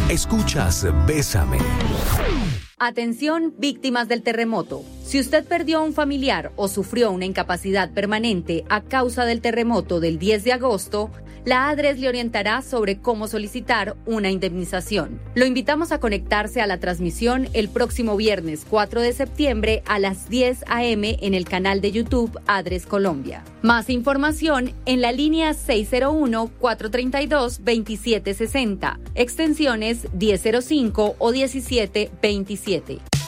Escuchas Bésame. Atención, víctimas del terremoto. Si usted perdió a un familiar o sufrió una incapacidad permanente a causa del terremoto del 10 de agosto, la ADRES le orientará sobre cómo solicitar una indemnización. Lo invitamos a conectarse a la transmisión el próximo viernes 4 de septiembre a las 10 a.m. en el canal de YouTube ADRES Colombia. Más información en la línea 601-432-2760, extensiones 1005 o 1727.